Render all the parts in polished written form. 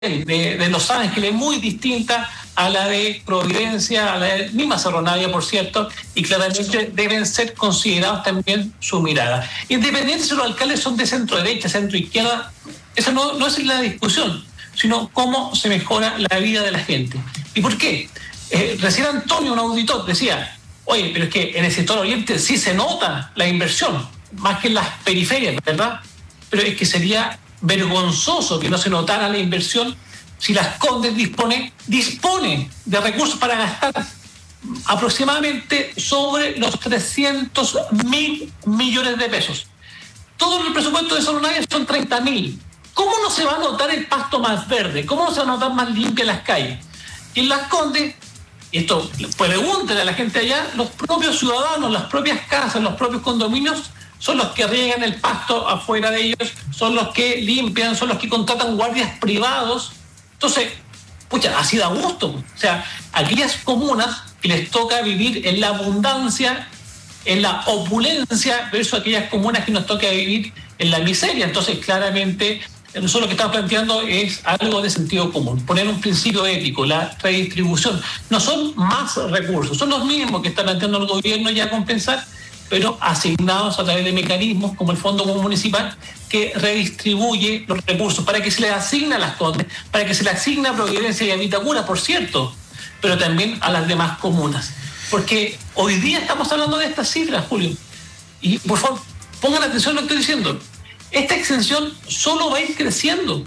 de Los Ángeles, muy distinta a la de Providencia, a la de misma Cerro Navia, por cierto, y claramente deben ser considerados también su mirada. Independientemente si los alcaldes son de centro derecha, centro izquierda, esa no es la discusión, sino cómo se mejora la vida de la gente. ¿Y por qué? Recién Antonio, un auditor, decía, oye, pero es que en el sector oriente sí se nota la inversión, más que en las periferias, ¿verdad? Pero es que sería vergonzoso que no se notara la inversión si Las Condes dispone de recursos para gastar aproximadamente sobre los 300.000 millones de pesos. Todo el presupuesto de Cerro Navia son 30.000. ¿Cómo no se va a notar el pasto más verde? ¿Cómo no se va a notar más limpia las calles? Y en Las Condes, y esto pregúntenle a la gente allá, los propios ciudadanos, las propias casas, los propios condominios son los que riegan el pasto afuera de ellos, son los que limpian, son los que contratan guardias privados. Entonces, así da gusto. O sea, aquellas comunas que les toca vivir en la abundancia, en la opulencia, versus aquellas comunas que nos toca vivir en la miseria. Entonces, claramente, nosotros lo que estamos planteando es algo de sentido común, poner un principio ético, la redistribución. No son más recursos, son los mismos que está planteando el gobierno ya compensar, pero asignados a través de mecanismos como el Fondo Común Municipal, que redistribuye los recursos para que se les asigne a Las Condes, para que se les asigne a Providencia y a Vitacura, por cierto, pero también a las demás comunas. Porque hoy día estamos hablando de estas cifras, Julio, y por favor, pongan atención a lo que estoy diciendo. Esta exención solo va a ir creciendo.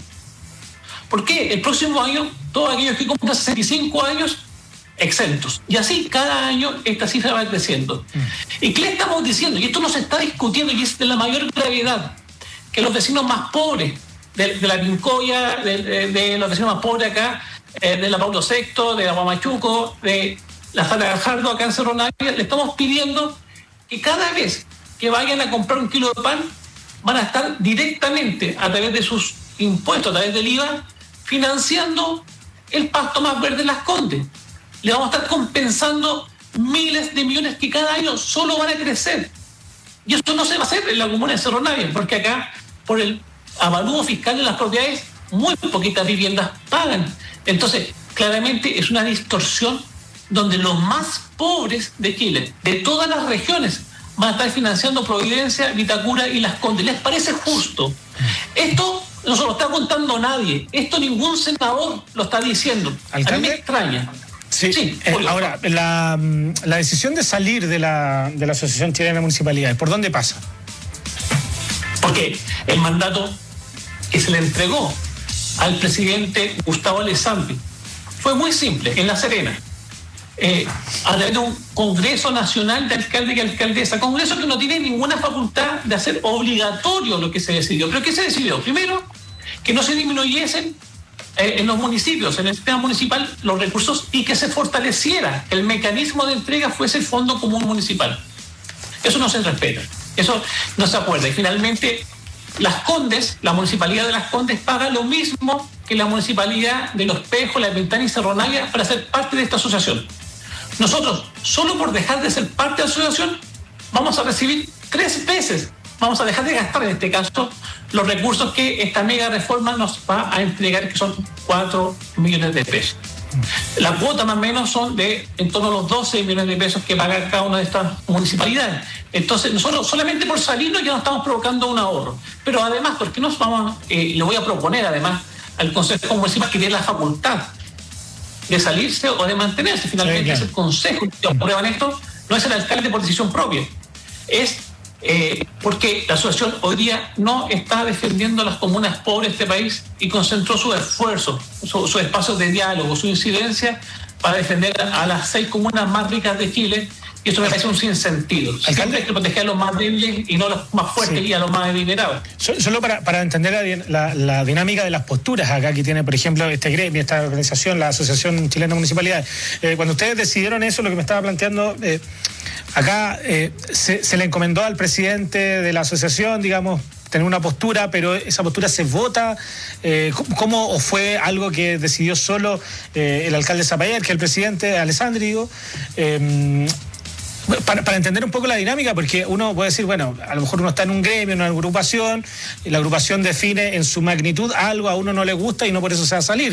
¿Por qué? El próximo año, todos aquellos que cumplan 65 años, exentos. Y así cada año esta cifra va creciendo. ¿Y qué le estamos diciendo? Y esto no se está discutiendo y es de la mayor gravedad, que los vecinos más pobres de la Pincoya, de los vecinos más pobres acá, de la Paulo VI, de la Guamachuco, de la Sala Gajardo, acá en Cerro Navia, le estamos pidiendo que cada vez que vayan a comprar un kilo de pan, van a estar directamente a través de sus impuestos, a través del IVA, financiando el pasto más verde de Las Condes. Le vamos a estar compensando miles de millones que cada año solo van a crecer. Y esto no se va a hacer en la comuna de Cerro Navia, porque acá, por el avalúo fiscal de las propiedades, muy poquitas viviendas pagan. Entonces, claramente es una distorsión donde los más pobres de Chile, de todas las regiones, van a estar financiando Providencia, Vitacura y Las Condes. ¿Les parece justo? Esto no se lo está contando nadie. Esto ningún senador lo está diciendo. ¿Alcalde? A mí me extraña. Sí, ahora, la decisión de salir de la Asociación Chilena de Municipalidades, ¿por dónde pasa? Porque el mandato que se le entregó al presidente Gustavo Alessandri fue muy simple, en La Serena. A través de un Congreso Nacional de Alcalde y Alcaldesa, Congreso que no tiene ninguna facultad de hacer obligatorio lo que se decidió. ¿Pero qué se decidió? Primero, que no se disminuyesen en los municipios, en el sistema municipal, los recursos y que se fortaleciera el mecanismo de entrega fuese el Fondo Común Municipal. Eso no se respeta, eso no se acuerda. Y finalmente, Las Condes, la municipalidad de Las Condes paga lo mismo que la municipalidad de Los Pejos, La Pintana y Cerro Navia para ser parte de esta asociación. Nosotros, solo por dejar de ser parte de la asociación, vamos a recibir 3 veces, vamos a dejar de gastar en este caso los recursos que esta mega reforma nos va a entregar, que son 4 millones de pesos. La cuota más o menos son de en torno a los 12 millones de pesos que paga cada una de estas municipalidades. Entonces, nosotros solamente por salirnos ya nos estamos provocando un ahorro. Pero además, ¿por qué nos vamos? Le voy a proponer además al Consejo Municipal que tiene la facultad de salirse o de mantenerse. Finalmente, sí, claro, es el Consejo que aprueban esto, no es el alcalde por decisión propia. Es porque la asociación hoy día no está defendiendo a las comunas pobres de este país y concentró su esfuerzo, sus espacios de diálogo, su incidencia para defender a las 6 comunas más ricas de Chile, y eso me parece un sinsentido. Siempre hay que proteger a los más débiles y no a los más fuertes, sí, y a los más adinerados. Solo para entender la dinámica de las posturas acá que tiene, por ejemplo, este gremio, esta organización, la Asociación Chilena de Municipalidades. Cuando ustedes decidieron eso, lo que me estaba planteando, acá se le encomendó al presidente de la asociación, digamos, tener una postura, pero esa postura se vota. ¿Cómo o fue algo que decidió solo el alcalde Zapallar, que el presidente Alessandri, digo? Para entender un poco la dinámica, porque uno puede decir, bueno, a lo mejor uno está en un gremio, en una agrupación, y la agrupación define en su magnitud algo, a uno no le gusta y no por eso se va a salir.